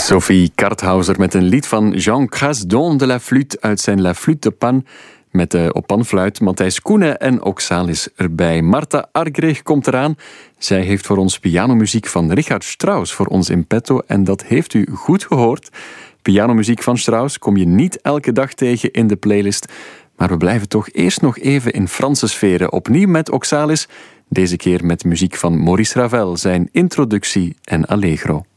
Sophie Karthauser met een lied van Jean Grasdon de la Flûte uit zijn La Flûte de Pan. Met de op panfluit Matthijs Koenen en Oxalis erbij. Marta Argerich komt eraan. Zij heeft voor ons pianomuziek van Richard Strauss voor ons in petto. En dat heeft u goed gehoord. Pianomuziek van Strauss kom je niet elke dag tegen in de playlist. Maar we blijven toch eerst nog even in Franse sferen. Opnieuw met Oxalis. Deze keer met muziek van Maurice Ravel, zijn introductie en Allegro.